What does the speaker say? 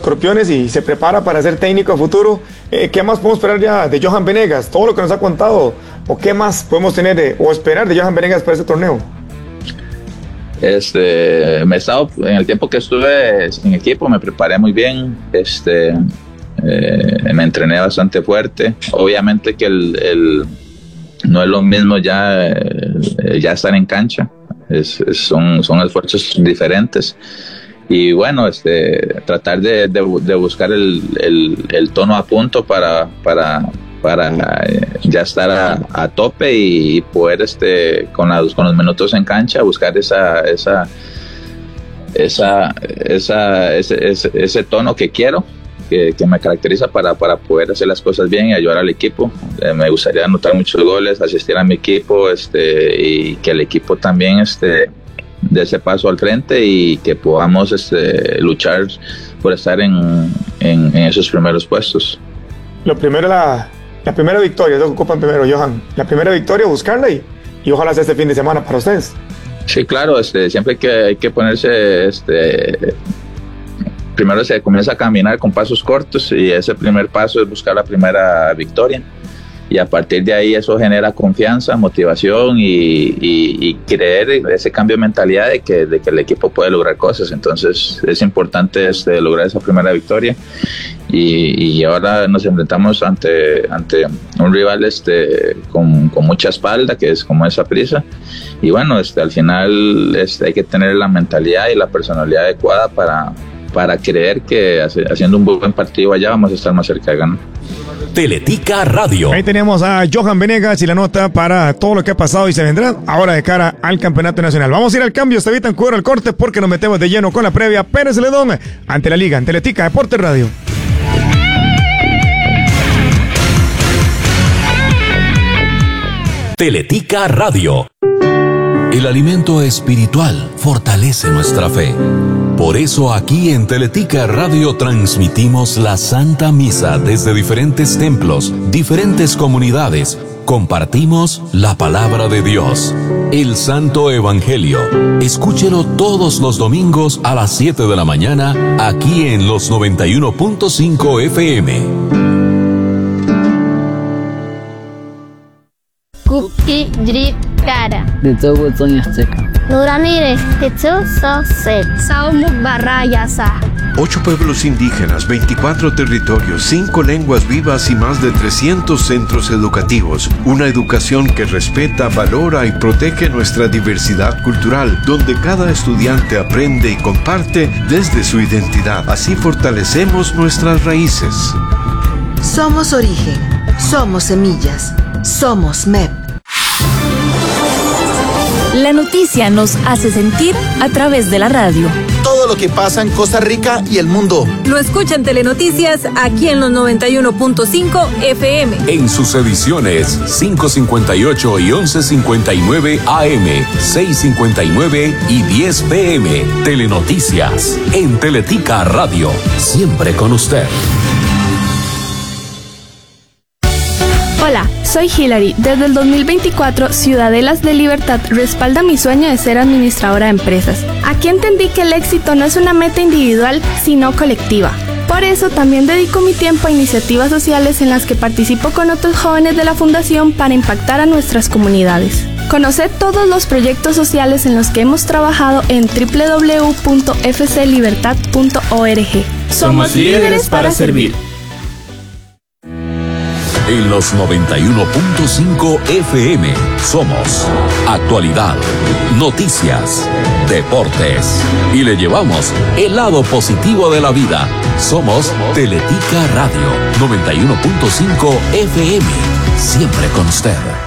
Escorpiones y se prepara para ser técnico a futuro. ¿Qué más podemos esperar ya de Johan Venegas? Todo lo que nos ha contado, o qué más podemos tener o esperar de Johan Venegas para este torneo. En el tiempo que estuve en equipo me preparé muy bien, me entrené bastante fuerte. Obviamente que no es lo mismo ya estar en cancha, son esfuerzos diferentes. Y bueno, tratar de buscar el tono a punto para ya estar a tope y poder con los minutos en cancha buscar ese tono que quiero, que me caracteriza para poder hacer las cosas bien y ayudar al equipo. Me gustaría anotar muchos goles, asistir a mi equipo, y que el equipo también de ese paso al frente y que podamos luchar por estar en esos primeros puestos. Lo primero, la primera victoria, es lo que ocupan primero, Johan. La primera victoria, buscarla y ojalá sea este fin de semana para ustedes. Sí, claro, siempre hay que ponerse, primero se comienza a caminar con pasos cortos y ese primer paso es buscar la primera victoria. Y a partir de ahí eso genera confianza, motivación y creer ese cambio de mentalidad de que el equipo puede lograr cosas. Entonces es importante lograr esa primera victoria y ahora nos enfrentamos ante un rival con mucha espalda, que es como esa prisa. Y bueno, al final hay que tener la mentalidad y la personalidad adecuada para creer que haciendo un buen partido allá vamos a estar más cerca de ganar. Teletica Radio. Ahí tenemos a Johan Venegas y la nota para todo lo que ha pasado y se vendrá ahora de cara al campeonato nacional. Vamos a ir al cambio, Esteban Betancourt al corte porque nos metemos de lleno con la previa Pérez Celedón ante la Liga en Teletica Deportes Radio. Teletica Radio. El alimento espiritual fortalece nuestra fe. Por eso aquí en Teletica Radio transmitimos la Santa Misa desde diferentes templos, diferentes comunidades. Compartimos la palabra de Dios, el Santo Evangelio. Escúchelo todos los domingos a las 7 de la mañana aquí en los 91.5 FM. Kuki Drip Cara. De todo Nuramire, Saumuk Barrayasa. 8 pueblos indígenas, 24 territorios, 5 lenguas vivas y más de 300 centros educativos. Una educación que respeta, valora y protege nuestra diversidad cultural, donde cada estudiante aprende y comparte desde su identidad. Así fortalecemos nuestras raíces. Somos origen, somos semillas, somos MEP. La noticia nos hace sentir a través de la radio. Todo lo que pasa en Costa Rica y el mundo. Lo escuchan Telenoticias aquí en los 91.5 FM. En sus ediciones 5:58 y 11:59 AM, 6:59 y 10 PM. Telenoticias en Teletica Radio. Siempre con usted. Hola, soy Hilary. Desde el 2024, Ciudadelas de Libertad respalda mi sueño de ser administradora de empresas. Aquí entendí que el éxito no es una meta individual, sino colectiva. Por eso también dedico mi tiempo a iniciativas sociales en las que participo con otros jóvenes de la Fundación para impactar a nuestras comunidades. Conoced todos los proyectos sociales en los que hemos trabajado en www.fclibertad.org. Somos líderes para servir. En los 91.5 FM somos actualidad, noticias, deportes y le llevamos el lado positivo de la vida. Somos Teletica Radio 91.5 FM, siempre con usted.